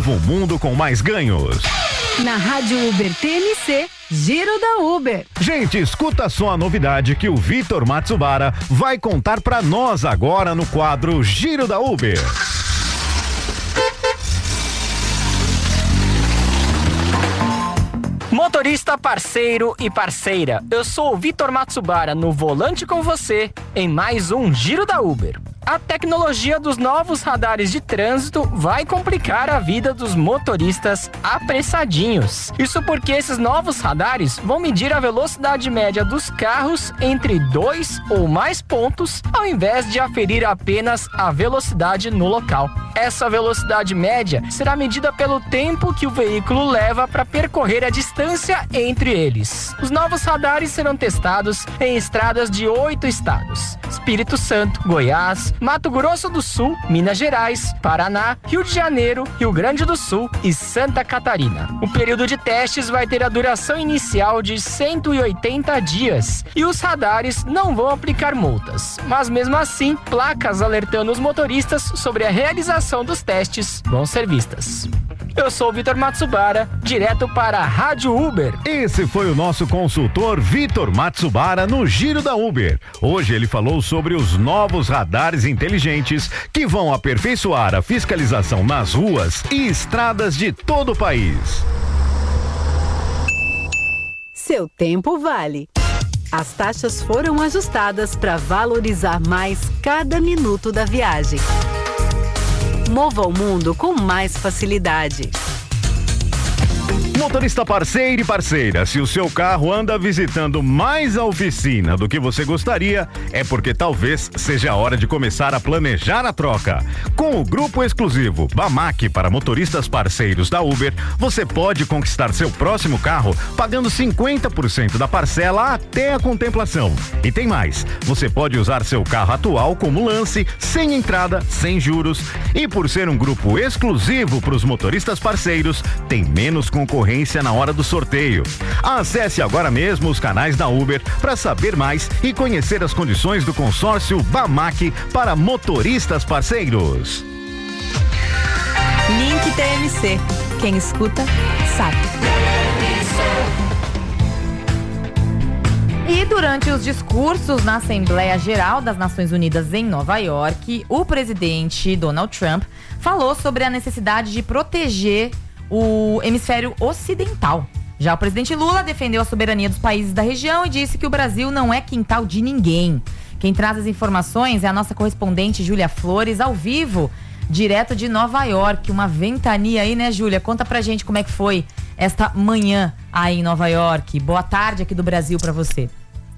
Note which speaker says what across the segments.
Speaker 1: Mova o mundo com mais ganhos.
Speaker 2: Na Rádio Uber TMC, Giro da Uber.
Speaker 1: Gente, escuta só a novidade que o Vitor Matsubara vai contar pra nós agora no quadro Giro da Uber.
Speaker 3: Motorista, parceiro e parceira, eu sou o Vitor Matsubara no volante com você em mais um Giro da Uber. A tecnologia dos novos radares de trânsito vai complicar a vida dos motoristas apressadinhos. Isso porque esses novos radares vão medir a velocidade média dos carros entre 2 ou mais pontos, ao invés de aferir apenas a velocidade no local. Essa velocidade média será medida pelo tempo que o veículo leva para percorrer a distância entre eles. Os novos radares serão testados em estradas de 8 estados: Espírito Santo, Goiás, Mato Grosso do Sul, Minas Gerais, Paraná, Rio de Janeiro, Rio Grande do Sul e Santa Catarina. O período de testes vai ter a duração inicial de 180 dias e os radares não vão aplicar multas, mas mesmo assim, placas alertando os motoristas sobre a realização dos testes vão ser vistas. Eu sou o Vitor Matsubara, direto para a Rádio Uber.
Speaker 1: Esse foi o nosso consultor Vitor Matsubara no Giro da Uber. Hoje ele falou sobre os novos radares inteligentes que vão aperfeiçoar a fiscalização nas ruas e estradas de todo o país.
Speaker 2: Seu tempo vale. As taxas foram ajustadas para valorizar mais cada minuto da viagem. Mova o mundo com mais facilidade.
Speaker 1: Motorista parceiro e parceira, se o seu carro anda visitando mais a oficina do que você gostaria, é porque talvez seja a hora de começar a planejar a troca. Com o grupo exclusivo Bamac para motoristas parceiros da Uber, você pode conquistar seu próximo carro pagando 50% da parcela até a contemplação. E tem mais, você pode usar seu carro atual como lance, sem entrada, sem juros. E por ser um grupo exclusivo para os motoristas parceiros, tem menos concorrência na hora do sorteio. Acesse agora mesmo os canais da Uber para saber mais e conhecer as condições do consórcio Bamac para motoristas parceiros.
Speaker 2: Link TMC. Quem escuta, sabe.
Speaker 4: E durante os discursos na Assembleia Geral das Nações Unidas em Nova York, o presidente Donald Trump falou sobre a necessidade de proteger o hemisfério ocidental. Já o presidente Lula defendeu a soberania dos países da região e disse que o Brasil não é quintal de ninguém. Quem traz as informações é a nossa correspondente Júlia Flores, ao vivo, direto de Nova York. Uma ventania aí, né, Júlia? Conta pra gente como é que foi esta manhã aí em Nova York. Boa tarde aqui do Brasil pra você.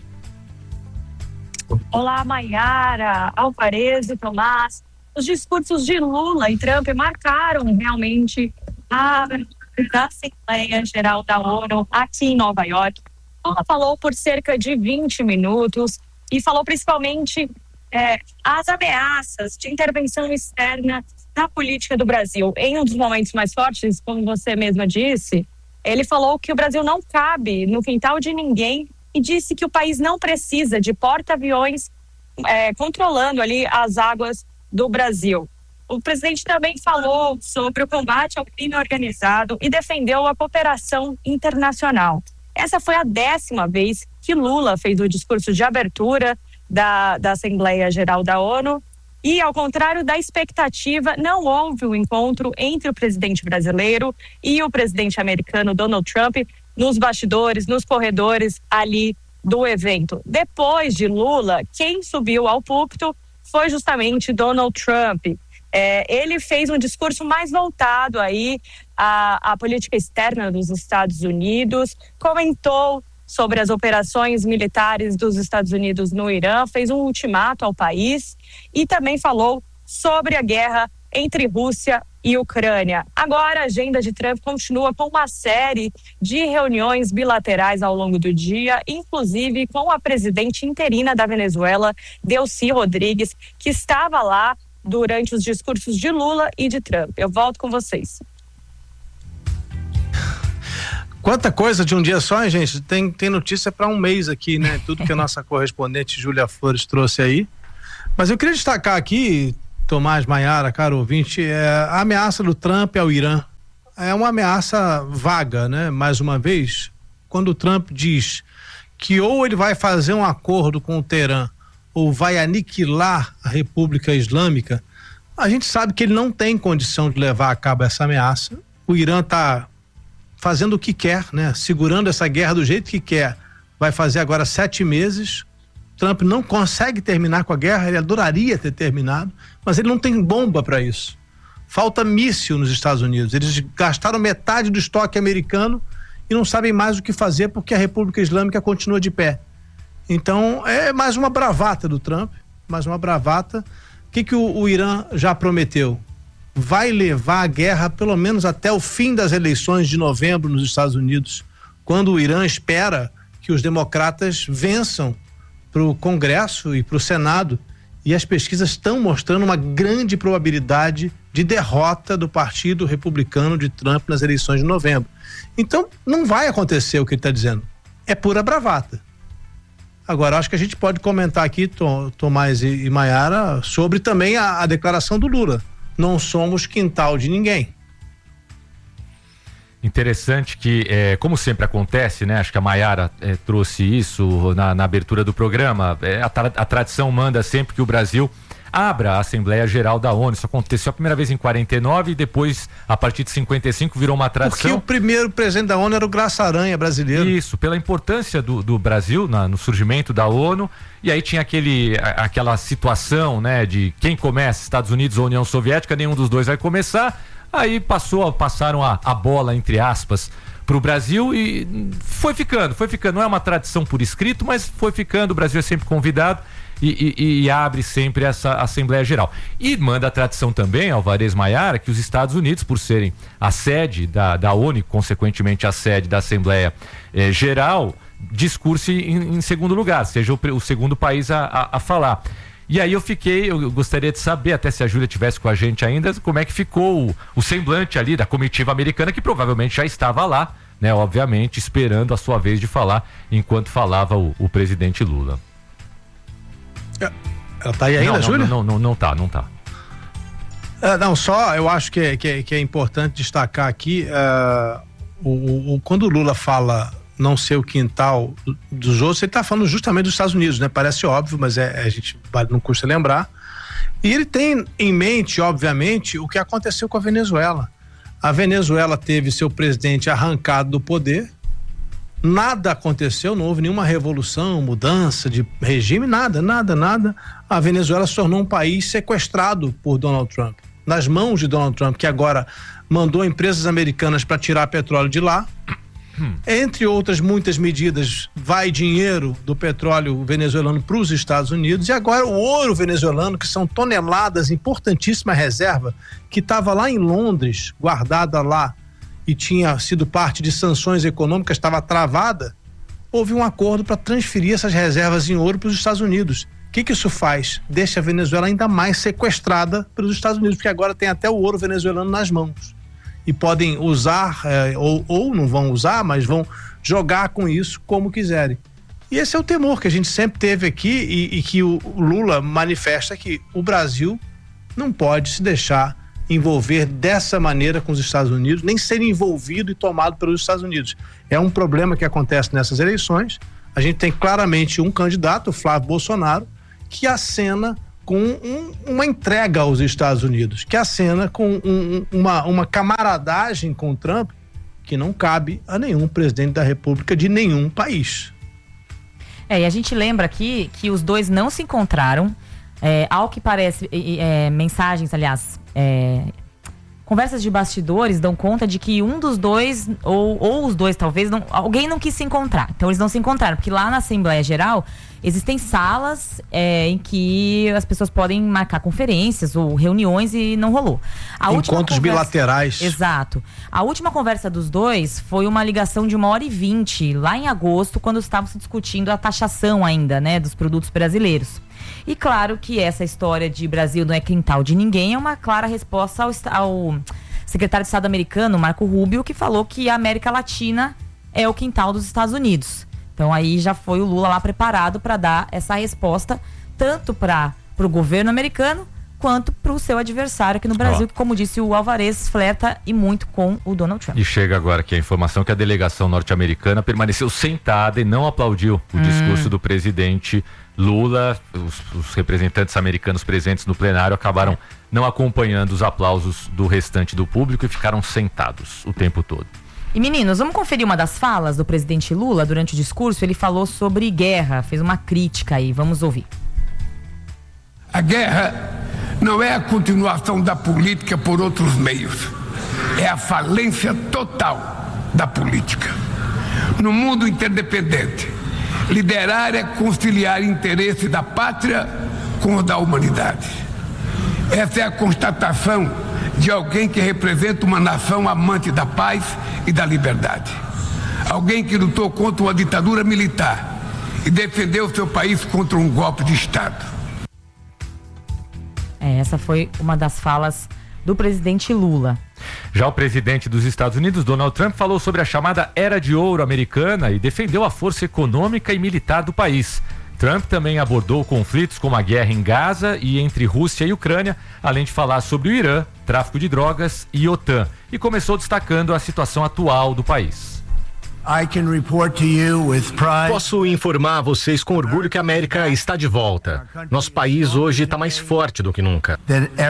Speaker 5: Olá, Maiara, Alvarez e Tomás. Os discursos de Lula e Trump marcaram realmente a da Assembleia Geral da ONU aqui em Nova York. Lula falou por cerca de 20 minutos e falou principalmente as ameaças de intervenção externa na política do Brasil. Em um dos momentos mais fortes, como você mesma disse, ele falou que o Brasil não cabe no quintal de ninguém e disse que o país não precisa de porta-aviões controlando ali as águas do Brasil. O presidente também falou sobre o combate ao crime organizado e defendeu a cooperação internacional. Essa foi a 10ª vez que Lula fez o discurso de abertura da Assembleia Geral da ONU e, ao contrário da expectativa, não houve um encontro entre o presidente brasileiro e o presidente americano Donald Trump nos bastidores, nos corredores ali do evento. Depois de Lula, quem subiu ao púlpito foi justamente Donald Trump. Ele fez um discurso mais voltado aí à política externa dos Estados Unidos, comentou sobre as operações militares dos Estados Unidos no Irã, fez um ultimato ao país e também falou sobre a guerra entre Rússia e Ucrânia. Agora a agenda de Trump continua com uma série de reuniões bilaterais ao longo do dia, inclusive com a presidente interina da Venezuela, Delcy Rodrigues, que estava lá durante os discursos de Lula e de Trump. Eu volto com vocês.
Speaker 6: Quanta coisa de um dia só, hein, gente? Tem notícia para um mês aqui, né? Tudo que a nossa correspondente Júlia Flores trouxe aí. Mas eu queria destacar aqui, Tomás, Maiara, caro ouvinte, a ameaça do Trump ao Irã. é uma ameaça vaga, né? Mais uma vez, quando o Trump diz que ou ele vai fazer um acordo com o Teherã ou vai aniquilar a República Islâmica, a gente sabe que ele não tem condição de levar a cabo essa ameaça. O Irã está fazendo o que quer, né? Segurando essa guerra do jeito que quer. Vai fazer agora 7 meses. Trump não consegue terminar com a guerra, ele adoraria ter terminado, mas ele não tem bomba para isso. Falta míssil nos Estados Unidos. Eles gastaram metade do estoque americano e não sabem mais o que fazer porque a República Islâmica continua de pé. Então, é mais uma bravata do Trump, mais uma bravata. O que o Irã já prometeu? Vai levar a guerra pelo menos até o fim das eleições de novembro nos Estados Unidos, quando o Irã espera que os democratas vençam para o Congresso e para o Senado, e as pesquisas estão mostrando uma grande probabilidade de derrota do Partido Republicano de Trump nas eleições de novembro. Então, não vai acontecer o que ele está dizendo. É pura bravata. Agora, acho que a gente pode comentar aqui, Tomás e Maiara, sobre também a declaração do Lula. Não somos quintal de ninguém.
Speaker 7: Interessante que, como sempre acontece, né? Acho que a Maiara trouxe isso na abertura do programa. A tradição manda sempre que o Brasil abra a Assembleia Geral da ONU. Isso aconteceu a primeira vez em 49 e depois, a partir de 55, virou uma tradição.
Speaker 6: Porque o primeiro presidente da ONU era o Graça Aranha brasileiro.
Speaker 7: Isso, pela importância do Brasil no surgimento da ONU. E aí tinha aquela situação, né, de quem começa, Estados Unidos ou União Soviética, nenhum dos dois vai começar. Aí passaram a bola, entre aspas, para o Brasil e foi ficando. Não é uma tradição por escrito, mas foi ficando. O Brasil é sempre convidado e abre sempre essa Assembleia Geral. E manda a tradição também, Alvarez Maiara, que os Estados Unidos, por serem a sede da ONU e, consequentemente, a sede da Assembleia Geral, discurse em segundo lugar, seja o segundo país a falar. E aí eu gostaria de saber, até se a Júlia estivesse com a gente ainda, como é que ficou o semblante ali da comitiva americana, que provavelmente já estava lá, né? Obviamente, esperando a sua vez de falar, enquanto falava o presidente Lula.
Speaker 6: Ela tá aí ainda, Júlia?
Speaker 7: Não tá.
Speaker 6: Não, só eu acho que é importante destacar aqui, quando o Lula fala não ser o quintal dos outros, ele está falando justamente dos Estados Unidos, né? Parece óbvio, mas a gente não custa lembrar. E ele tem em mente, obviamente, o que aconteceu com a Venezuela. A Venezuela teve seu presidente arrancado do poder, nada aconteceu, não houve nenhuma revolução, mudança de regime, nada. A Venezuela se tornou um país sequestrado por Donald Trump, nas mãos de Donald Trump, que agora mandou empresas americanas para tirar petróleo de lá. Entre outras muitas medidas, vai dinheiro do petróleo venezuelano para os Estados Unidos, e agora o ouro venezuelano, que são toneladas, importantíssima reserva, que estava lá em Londres, guardada lá, e tinha sido parte de sanções econômicas, estava travada. Houve um acordo para transferir essas reservas em ouro para os Estados Unidos. O que isso faz? Deixa a Venezuela ainda mais sequestrada pelos Estados Unidos, porque agora tem até o ouro venezuelano nas mãos. E podem usar, ou não vão usar, mas vão jogar com isso como quiserem. E esse é o temor que a gente sempre teve aqui e que o Lula manifesta, que o Brasil não pode se deixar envolver dessa maneira com os Estados Unidos, nem ser envolvido e tomado pelos Estados Unidos. É um problema que acontece nessas eleições. A gente tem claramente um candidato, o Flávio Bolsonaro, que acena com uma entrega aos Estados Unidos, que acena com uma camaradagem com o Trump que não cabe a nenhum presidente da República de nenhum país.
Speaker 4: E a gente lembra aqui que os dois não se encontraram, ao que parece, mensagens, aliás, conversas de bastidores dão conta de que um dos dois, ou os dois talvez, alguém não quis se encontrar. Então eles não se encontraram, porque lá na Assembleia Geral existem salas em que as pessoas podem marcar conferências ou reuniões e não rolou.
Speaker 6: Encontros bilaterais.
Speaker 4: Exato. A última conversa dos dois foi uma ligação de 1h20, lá em agosto, quando estavam se discutindo a taxação ainda, né, dos produtos brasileiros. E claro que essa história de Brasil não é quintal de ninguém é uma clara resposta ao secretário de Estado americano, Marco Rubio, que falou que a América Latina é o quintal dos Estados Unidos. Então aí já foi o Lula lá preparado para dar essa resposta, tanto para o governo americano quanto para o seu adversário aqui no Brasil, que, como disse o Alvarez, flerta e muito com o Donald Trump.
Speaker 7: E chega agora aqui a informação que a delegação norte-americana permaneceu sentada e não aplaudiu o discurso do presidente Lula. Os representantes americanos presentes no plenário acabaram não acompanhando os aplausos do restante do público e ficaram sentados o tempo todo.
Speaker 4: E meninos, vamos conferir uma das falas do presidente Lula durante o discurso. Ele falou sobre guerra, fez uma crítica aí, vamos ouvir.
Speaker 8: A guerra não é a continuação da política por outros meios, é a falência total da política. No mundo interdependente, liderar é conciliar interesse da pátria com o da humanidade. Essa é a constatação de alguém que representa uma nação amante da paz e da liberdade. Alguém que lutou contra uma ditadura militar e defendeu seu país contra um golpe de Estado.
Speaker 4: Essa foi uma das falas do presidente Lula.
Speaker 7: Já o presidente dos Estados Unidos, Donald Trump, falou sobre a chamada Era de Ouro americana e defendeu a força econômica e militar do país. Trump também abordou conflitos como a guerra em Gaza e entre Rússia e Ucrânia, além de falar sobre o Irã, tráfico de drogas e OTAN. E começou destacando a situação atual do país.
Speaker 9: Posso informar vocês com orgulho que a América está de volta. Nosso país hoje está mais forte do que nunca.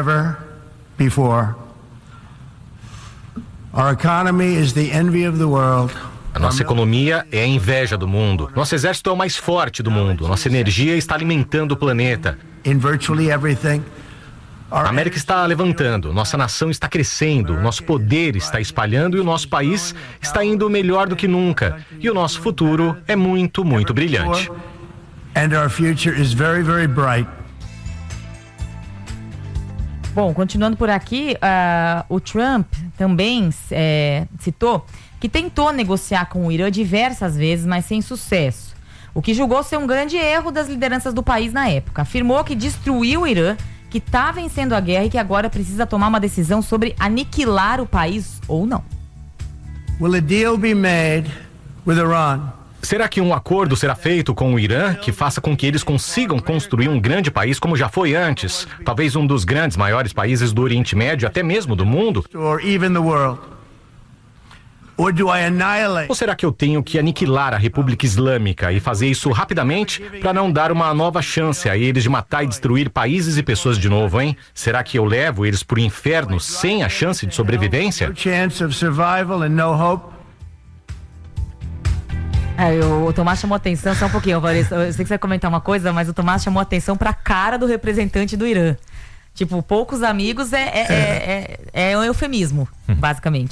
Speaker 9: A nossa economia é a inveja do mundo. Nosso exército é o mais forte do mundo. Nossa energia está alimentando o planeta. A América está levantando, nossa nação está crescendo, nosso poder está espalhando e o nosso país está indo melhor do que nunca. E o nosso futuro é muito, muito brilhante.
Speaker 4: Bom, continuando por aqui, o Trump também citou que tentou negociar com o Irã diversas vezes, mas sem sucesso. O que julgou ser um grande erro das lideranças do país na época. Afirmou que destruiu o Irã, que está vencendo a guerra e que agora precisa tomar uma decisão sobre aniquilar o país ou não.
Speaker 9: Will a deal be made with Iran? Será que um acordo será feito com o Irã que faça com que eles consigam construir um grande país como já foi antes? Talvez um dos grandes, maiores países do Oriente Médio, até mesmo do mundo? Ou será que eu tenho que aniquilar a República Islâmica e fazer isso rapidamente para não dar uma nova chance a eles de matar e destruir países e pessoas de novo, hein? Será que eu levo eles pro inferno sem a chance de sobrevivência?
Speaker 4: O Tomás chamou atenção, só um pouquinho, Alvarez. Eu sei que você vai comentar uma coisa, mas o Tomás chamou atenção pra cara do representante do Irã. Tipo, poucos amigos é um eufemismo, basicamente.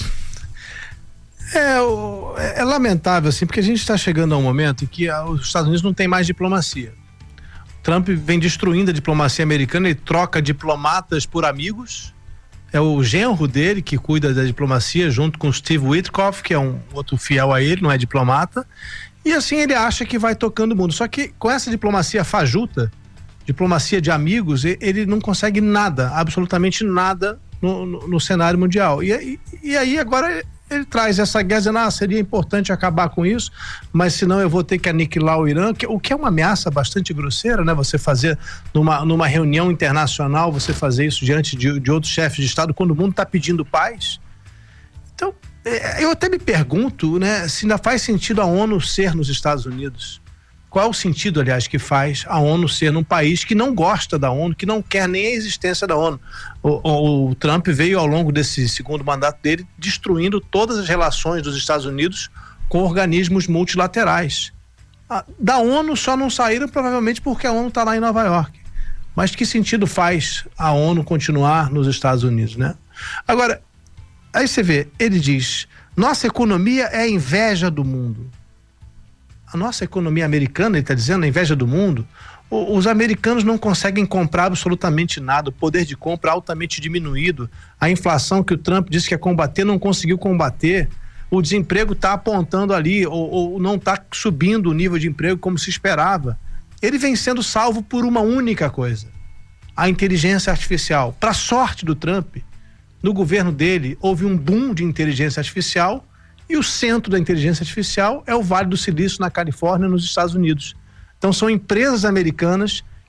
Speaker 6: É lamentável, assim, porque a gente está chegando a um momento em que os Estados Unidos não tem mais diplomacia. Trump vem destruindo a diplomacia americana e troca diplomatas por amigos. É o genro dele que cuida da diplomacia, junto com Steve Witkoff, que é um outro fiel a ele, não é diplomata. E assim ele acha que vai tocando o mundo. Só que com essa diplomacia fajuta, diplomacia de amigos, ele não consegue nada, absolutamente nada no cenário mundial. E aí agora ele traz essa guerra dizendo, seria importante acabar com isso, mas senão eu vou ter que aniquilar o Irã, o que é uma ameaça bastante grosseira, né? Você fazer numa reunião internacional, você fazer isso diante de outros chefes de Estado, quando o mundo está pedindo paz. Então, eu até me pergunto, né, se ainda faz sentido a ONU ser nos Estados Unidos. Qual é o sentido, aliás, que faz a ONU ser num país que não gosta da ONU, que não quer nem a existência da ONU? O Trump veio ao longo desse segundo mandato dele destruindo todas as relações dos Estados Unidos com organismos multilaterais. Da ONU só não saíram provavelmente porque a ONU está lá em Nova York. Mas que sentido faz a ONU continuar nos Estados Unidos, né? Agora, aí você vê, ele diz, nossa economia é a inveja do mundo. A nossa economia americana, ele está dizendo, a inveja do mundo, os americanos não conseguem comprar absolutamente nada, o poder de compra altamente diminuído, a inflação que o Trump disse que ia combater, não conseguiu combater, o desemprego está apontando ali, ou não está subindo o nível de emprego como se esperava. Ele vem sendo salvo por uma única coisa, a inteligência artificial. Para sorte do Trump, no governo dele houve um boom de inteligência artificial, e o centro da inteligência artificial é o Vale do Silício, na Califórnia, nos Estados Unidos. Então são empresas americanas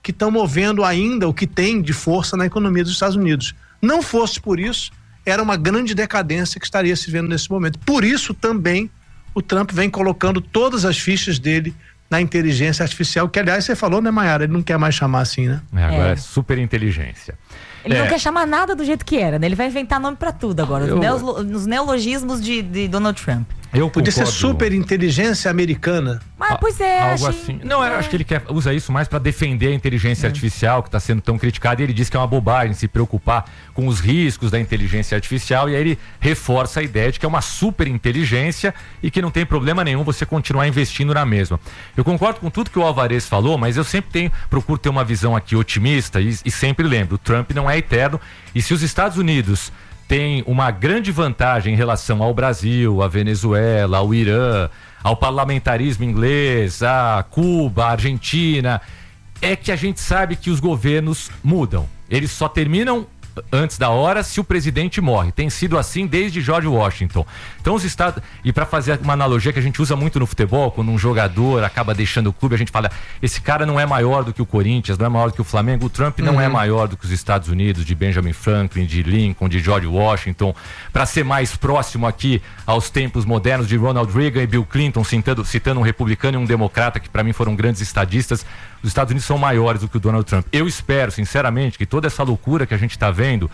Speaker 6: que estão movendo ainda o que tem de força na economia dos Estados Unidos. Não fosse por isso, era uma grande decadência que estaria se vendo nesse momento. Por isso também o Trump vem colocando todas as fichas dele na inteligência artificial, que aliás você falou, né, Mayara? Ele não quer mais chamar assim, né?
Speaker 7: Agora é super inteligência.
Speaker 4: Ele não quer chamar nada do jeito que era, né? Ele vai inventar nome pra tudo agora. Os neologismos de Donald Trump.
Speaker 6: Podia ser super inteligência americana.
Speaker 4: Mas, pois é,
Speaker 7: algo assim. Não, eu acho que ele usa isso mais para defender a inteligência artificial, que está sendo tão criticada, e ele diz que é uma bobagem se preocupar com os riscos da inteligência artificial, e aí ele reforça a ideia de que é uma super inteligência e que não tem problema nenhum você continuar investindo na mesma. Eu concordo com tudo que o Alvarez falou, mas eu sempre procuro ter uma visão aqui otimista e sempre lembro, o Trump não é eterno, e se os Estados Unidos tem uma grande vantagem em relação ao Brasil, à Venezuela, ao Irã, ao parlamentarismo inglês, a Cuba, a Argentina, é que a gente sabe que os governos mudam. Eles só terminam antes da hora se o presidente morre. Tem sido assim desde George Washington. Então os estados, e para fazer uma analogia que a gente usa muito no futebol, quando um jogador acaba deixando o clube, a gente fala, esse cara não é maior do que o Corinthians, não é maior do que o Flamengo. O Trump não é maior do que os Estados Unidos, de Benjamin Franklin, de Lincoln, de George Washington. Para ser mais próximo aqui aos tempos modernos, de Ronald Reagan e Bill Clinton, citando um republicano e um democrata, que para mim foram grandes estadistas. Os Estados Unidos são maiores do que o Donald Trump. Eu espero, sinceramente, que toda essa loucura que a gente está vendo,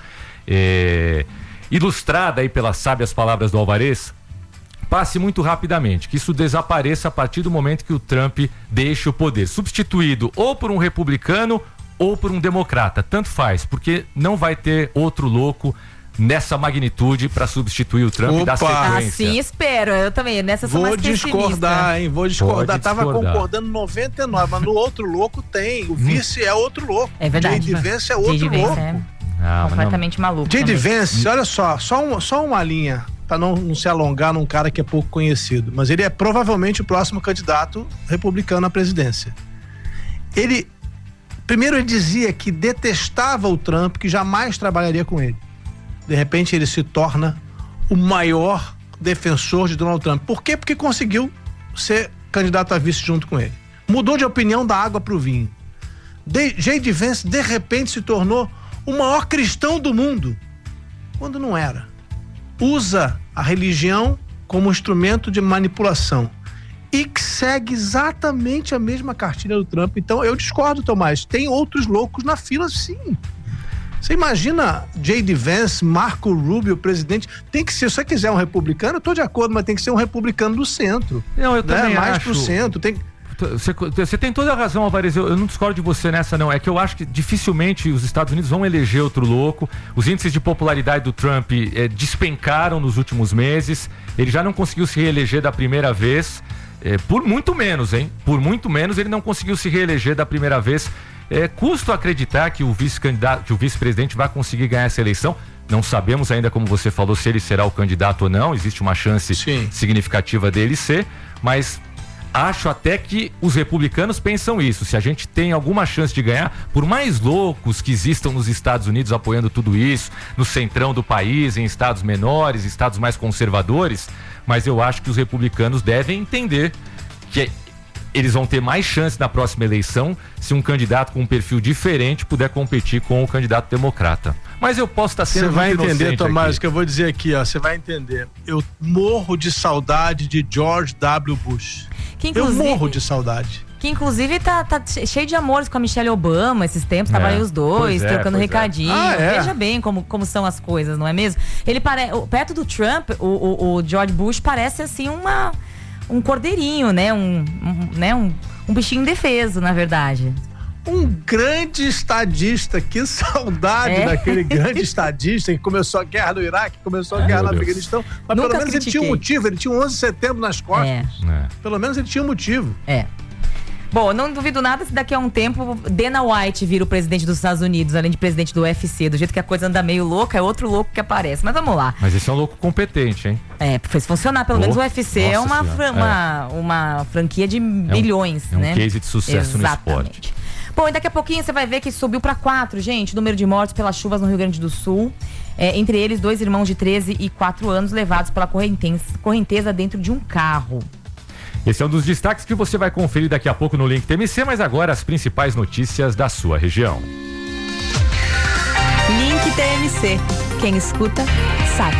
Speaker 7: ilustrada aí pelas sábias palavras do Alvarez, passe muito rapidamente, que isso desapareça a partir do momento que o Trump deixe o poder, substituído ou por um republicano ou por um democrata, tanto faz, porque não vai ter outro louco nessa magnitude para substituir o Trump e dar sequência.
Speaker 4: Assim espero, eu também, nessa sou mais pessimista.
Speaker 6: Vou discordar, tava concordando 99, mas no outro louco tem, o vice é outro louco.
Speaker 4: É verdade.
Speaker 6: J.D. Vance é outro louco.
Speaker 4: Completamente maluco.
Speaker 6: J.D. Vance, olha só uma linha, para não se alongar num cara que é pouco conhecido, mas ele é provavelmente o próximo candidato republicano à presidência. Primeiro ele dizia que detestava o Trump, que jamais trabalharia com ele. De repente ele se torna o maior defensor de Donald Trump. Por quê? Porque conseguiu ser candidato a vice junto com ele. Mudou de opinião da água para o vinho. J.D. Vance de repente se tornou o maior cristão do mundo, quando não era. Usa a religião como instrumento de manipulação e que segue exatamente a mesma cartilha do Trump. Então eu discordo, Tomás, tem outros loucos na fila, sim. Você imagina J.D. Vance, Marco Rubio, presidente, tem que ser, se você quiser um republicano, eu tô de acordo, mas tem que ser um republicano do centro.
Speaker 7: Não, eu também
Speaker 6: mais
Speaker 7: acho.
Speaker 6: Pro centro, tem...
Speaker 7: Você tem toda a razão, Alvarez, eu não discordo de você nessa não, é que eu acho que dificilmente os Estados Unidos vão eleger outro louco. Os índices de popularidade do Trump despencaram nos últimos meses, ele já não conseguiu se reeleger da primeira vez, por muito menos, hein? Por muito menos ele não conseguiu se reeleger da primeira vez. Custo acreditar que o vice-presidente vai conseguir ganhar essa eleição. Não sabemos ainda, como você falou, se ele será o candidato ou não. Existe uma chance significativa dele ser, mas acho até que os republicanos pensam isso. Se a gente tem alguma chance de ganhar, por mais loucos que existam nos Estados Unidos apoiando tudo isso, no centrão do país, em estados menores, estados mais conservadores, mas eu acho que os republicanos devem entender que eles vão ter mais chance na próxima eleição se um candidato com um perfil diferente puder competir com o candidato democrata. Mas eu posso estar sendo muito inocente. Você vai entender,
Speaker 6: Tomás, o que eu vou dizer aqui, ó. Você vai entender. Eu morro de saudade de George W. Bush. Eu morro de saudade.
Speaker 4: Que inclusive tá cheio de amores com a Michelle Obama esses tempos, tava aí os dois, trocando recadinho. Veja bem como são as coisas, não é mesmo? Ele perto do Trump, o George Bush parece assim um cordeirinho, né? Um bichinho indefeso, na verdade.
Speaker 6: Um grande estadista, que saudade daquele grande estadista que começou a guerra no Iraque, começou a guerra no Afeganistão, mas pelo menos ele tinha um motivo, ele tinha um 11 de setembro nas costas. Pelo menos ele tinha um motivo.
Speaker 4: Bom, não duvido nada se daqui a um tempo Dana White vira o presidente dos Estados Unidos, além de presidente do UFC. Do jeito que a coisa anda meio louca, é outro louco que aparece. Mas vamos lá.
Speaker 7: Mas esse é um louco competente, hein?
Speaker 4: Fez funcionar. Pelo menos o UFC é uma franquia de bilhões, né?
Speaker 7: Um case de sucesso no esporte.
Speaker 4: Bom, e daqui a pouquinho você vai ver que subiu para 4, gente, o número de mortos pelas chuvas no Rio Grande do Sul. Entre eles, 2 irmãos de 13 e 4 anos levados pela correnteza dentro de um carro.
Speaker 7: Esse é um dos destaques que você vai conferir daqui a pouco no Link TMC, mas agora as principais notícias da sua região.
Speaker 2: Link TMC. Quem escuta, sabe.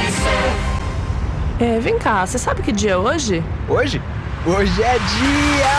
Speaker 10: Vem cá, você sabe que dia é hoje?
Speaker 11: Hoje? Hoje é dia